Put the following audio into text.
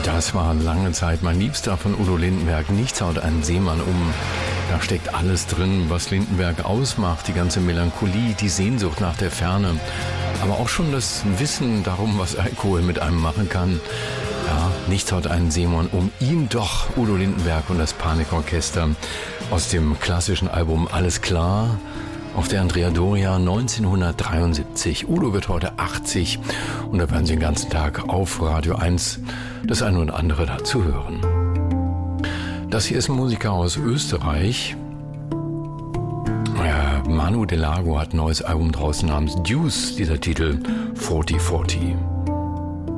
Das war lange Zeit mein Liebster von Udo Lindenberg. Nichts haut einen Seemann um. Da steckt alles drin, was Lindenberg ausmacht. Die ganze Melancholie, die Sehnsucht nach der Ferne. Aber auch schon das Wissen darum, was Alkohol mit einem machen kann. Ja, nichts haut einen Seemann um. Ihn doch, Udo Lindenberg und das Panikorchester aus dem klassischen Album Alles klar auf der Andrea Doria 1973. Udo wird heute 80 und da werden Sie den ganzen Tag auf Radio 1 das eine und andere dazu hören. Das hier ist ein Musiker aus Österreich. Manu Delago hat ein neues Album draußen namens Deuce, dieser Titel 4040.